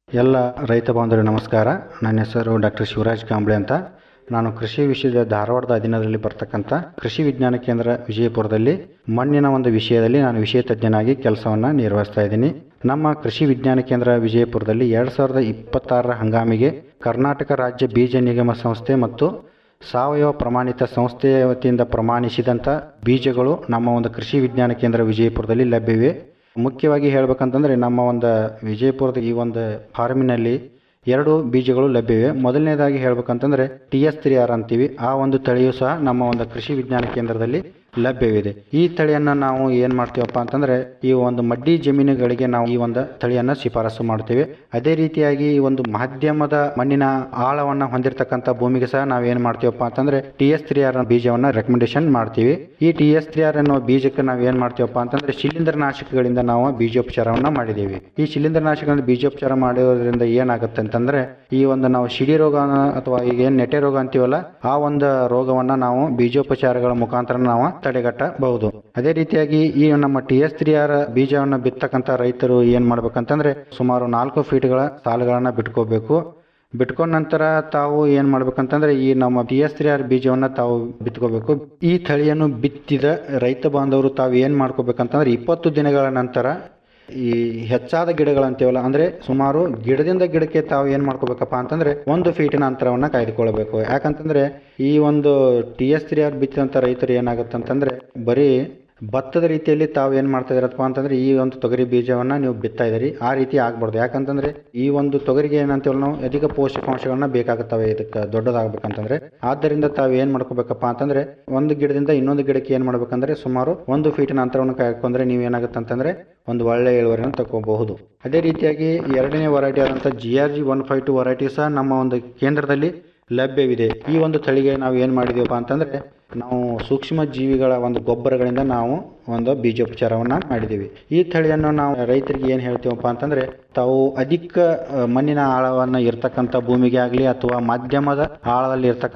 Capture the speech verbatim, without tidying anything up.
ಎಲ್ಲ ರೈತ ಬಾಂಧವರಿಗೆ ನಮಸ್ಕಾರ. ನನ್ನ ಹೆಸರು ಡಾಕ್ಟರ್ ಶಿವರಾಜ್ ಕಾಂಬ್ಳೆ ಅಂತ. ನಾನು ಕೃಷಿ ವಿಷಯದ ಧಾರವಾಡದ ಅಧೀನದಲ್ಲಿ ಬರ್ತಕ್ಕಂಥ ಕೃಷಿ ವಿಜ್ಞಾನ ಕೇಂದ್ರ ವಿಜಯಪುರದಲ್ಲಿ ಮಣ್ಣಿನ ಒಂದು ವಿಷಯದಲ್ಲಿ ನಾನು ವಿಷಯ ತಜ್ಞನಾಗಿ ಕೆಲಸವನ್ನು ನಿರ್ವಹಿಸ್ತಾ ಇದ್ದೀನಿ. ನಮ್ಮ ಕೃಷಿ ವಿಜ್ಞಾನ ಕೇಂದ್ರ ವಿಜಯಪುರದಲ್ಲಿ ಎರಡು ಸಾವಿರದ ಇಪ್ಪತ್ತಾರರ ಹಂಗಾಮಿಗೆ ಕರ್ನಾಟಕ ರಾಜ್ಯ ಬೀಜ ನಿಗಮ ಸಂಸ್ಥೆ ಮತ್ತು ಸಾವಯವ ಪ್ರಮಾಣಿತ ಸಂಸ್ಥೆಯ ವತಿಯಿಂದ ಪ್ರಮಾಣಿಸಿದಂಥ ಬೀಜಗಳು ನಮ್ಮ ಒಂದು ಕೃಷಿ ವಿಜ್ಞಾನ ಕೇಂದ್ರ ವಿಜಯಪುರದಲ್ಲಿ ಲಭ್ಯವಿವೆ. ಮುಖ್ಯವಾಗಿ ಹೇಳ್ಬೇಕಂತಂದರೆ ನಮ್ಮ ಒಂದು ವಿಜಯಪುರದ ಈ ಒಂದು ಫಾರ್ಮಿನಲ್ಲಿ ಎರಡು ಬೀಜಗಳು ಲಭ್ಯವಿವೆ. ಮೊದಲನೇದಾಗಿ ಹೇಳ್ಬೇಕಂತಂದರೆ ಟಿ ಎಸ್ ತ್ರೀ ಆರ್ ಅಂತೀವಿ. ಆ ಒಂದು ತಳಿಯು ಸಹ ನಮ್ಮ ಒಂದು ಕೃಷಿ ವಿಜ್ಞಾನ ಕೇಂದ್ರದಲ್ಲಿ ಲಭ್ಯವಿದೆ. ಈ ತಳಿಯನ್ನು ನಾವು ಏನು ಮಾಡ್ತೀವಪ್ಪ ಅಂತಂದರೆ ಈ ಒಂದು ಮಡ್ಡಿ ಜಮೀನುಗಳಿಗೆ ನಾವು ಈ ಒಂದು ತಳಿಯನ್ನು ಶಿಫಾರಸು ಮಾಡ್ತೀವಿ. ಅದೇ ರೀತಿಯಾಗಿ ಈ ಒಂದು ಮಾಧ್ಯಮದ ಮಣ್ಣಿನ ಆಳವನ್ನು ಹೊಂದಿರತಕ್ಕಂಥ ಭೂಮಿಗೆ ಸಹ ನಾವು ಏನು ಮಾಡ್ತೀವಪ್ಪ ಅಂತಂದರೆ ಟಿ ಎಸ್ ತ್ರೀ ಆರ್ ಬೀಜವನ್ನು ರೆಕಮೆಂಡೇಶನ್ ಮಾಡ್ತೀವಿ. ಈ ಟಿ ಎಸ್ ತ್ರೀ ಆರ್ ಅನ್ನೋ ಬೀಜಕ್ಕೆ ನಾವು ಏನು ಮಾಡ್ತೀವಪ್ಪ ಅಂತಂದರೆ ಶಿಲೀಂಧ್ರನಾಶಕಗಳಿಂದ ನಾವು ಬೀಜೋಪಚಾರವನ್ನು ಮಾಡಿದ್ದೀವಿ. ಈ ಶಿಲೀಂಧ್ರನಾಶಕಗಳಿಂದ ಬೀಜೋಪಚಾರ ಮಾಡೋದ್ರಿಂದ ಏನಾಗುತ್ತೆ ಅಂತಂದರೆ ಈ ಒಂದು ನಾವು ಸಿಡಿ ರೋಗ ಅಥವಾ ಈಗ ಏನು ನೆಟೆ ರೋಗ ಅಂತೀವಲ್ಲ ಆ ಒಂದು ರೋಗವನ್ನು ನಾವು ಬೀಜೋಪಚಾರಗಳ ಮುಖಾಂತರ ನಾವು ತಡೆಗಟ್ಟಬಹುದು. ಅದೇ ರೀತಿಯಾಗಿ ಈ ನಮ್ಮ ಟಿ ಎಸ್ ತ್ರೀ ಆರ್ ಬೀಜವನ್ನು ಬಿತ್ತಕ್ಕಂಥ ರೈತರು ಏನ್ ಮಾಡ್ಬೇಕಂತಂದ್ರೆ ಸುಮಾರು ನಾಲ್ಕು ಫೀಟ್ಗಳ ಸಾಲುಗಳನ್ನ ಬಿಟ್ಕೋಬೇಕು. ಬಿಟ್ಕೊಂಡ ನಂತರ ತಾವು ಏನ್ ಮಾಡ್ಬೇಕಂತಂದ್ರೆ ಈ ನಮ್ಮ ಟಿ ಎಸ್ ತ್ರೀ ಆರ್ ಬೀಜವನ್ನ ತಾವು ಬಿತ್ಕೋಬೇಕು. ಈ ತಳಿಯನ್ನು ಬಿತ್ತಿದ ರೈತ ಬಾಂಧವರು ತಾವು ಏನ್ ಮಾಡ್ಕೋಬೇಕಂತಂದ್ರೆ ಇಪ್ಪತ್ತು ದಿನಗಳ ನಂತರ ಈ ಹೆಚ್ಚಾದ ಗಿಡಗಳಂತೀವಲ್ಲ ಅಂದ್ರೆ ಸುಮಾರು ಗಿಡದಿಂದ ಗಿಡಕ್ಕೆ ತಾವು ಏನ್ ಮಾಡ್ಕೋಬೇಕಪ್ಪ ಅಂತಂದ್ರೆ ಒಂದು ಫೀಟಿನ ಅಂತರವನ್ನ ಕಾಯ್ದುಕೊಳ್ಬೇಕು. ಯಾಕಂತಂದ್ರೆ ಈ ಒಂದು ಟಿ ಎಸ್ ತ್ರೀ ಆರ್ ಬಿತ್ತಿದಂತ ರೈತರು ಏನಾಗುತ್ತೆ ಅಂತಂದ್ರೆ ಬರೀ ಭತ್ತದ ರೀತಿಯಲ್ಲಿ ತಾವು ಏನ್ ಮಾಡ್ತಾ ಇದ್ರಪ್ಪ ಅಂತಂದ್ರೆ ಈ ಒಂದು ತೊಗರಿ ಬೀಜವನ್ನ ನೀವು ಬಿತ್ತಾ ಇದ್ದೀರಿ. ಆ ರೀತಿ ಆಗ್ಬಾರ್ದು. ಯಾಕಂತಂದ್ರೆ ಈ ಒಂದು ತೊಗರಿಗೆ ಏನಂತೀವಲ್ಲ ನಾವು ಅಧಿಕ ಪೋಷಕಾಂಶಗಳನ್ನ ಬೇಕಾಗುತ್ತವೆ ಇದಕ್ಕೆ ದೊಡ್ಡದಾಗಬೇಕಂತಂದ್ರೆ. ಆದ್ದರಿಂದ ತಾವು ಏನ್ ಮಾಡ್ಕೋಬೇಕಪ್ಪ ಅಂತಂದ್ರೆ ಒಂದು ಗಿಡದಿಂದ ಇನ್ನೊಂದು ಗಿಡಕ್ಕೆ ಏನ್ ಮಾಡ್ಬೇಕಂದ್ರೆ ಸುಮಾರು ಒಂದು ಫೀಟಿನ ಅಂತರವನ್ನು ಕಾಯ್ಕೊಂಡ್ರೆ ನೀವು ಏನಾಗುತ್ತೆ ಅಂತಂದ್ರೆ ಒಂದು ಒಳ್ಳೆ ಇಳುವರಿಯನ್ನು ತಗೋಬಹುದು. ಅದೇ ರೀತಿಯಾಗಿ ಎರಡನೇ ವರೈಟಿ ಆದಂತ G R G one five to variety ಸಹ ನಮ್ಮ ಒಂದು ಕೇಂದ್ರದಲ್ಲಿ ಲಭ್ಯವಿದೆ. ಈ ಒಂದು ತಳಿಗೆ ನಾವು ಏನ್ ಮಾಡಿದೀವಪ್ಪ ಅಂತಂದ್ರೆ ನಾವು ಸೂಕ್ಷ್ಮ ಜೀವಿಗಳ ಒಂದು ಗೊಬ್ಬರಗಳಿಂದ ನಾವು ಒಂದು ಬೀಜೋಪಚಾರವನ್ನ ಮಾಡಿದೀವಿ. ಈ ತಳಿಯನ್ನು ನಾವು ರೈತರಿಗೆ ಏನ್ ಹೇಳ್ತೀವಪ್ಪ ಅಂತಂದ್ರೆ ತಾವು ಅಧಿಕ ಮಣ್ಣಿನ ಆಳವನ್ನ ಇರ್ತಕ್ಕಂಥ ಭೂಮಿಗೆ ಆಗ್ಲಿ ಅಥವಾ ಮಾಧ್ಯಮದ ಆಳದಲ್ಲಿ ಇರ್ತಕ್ಕಂಥ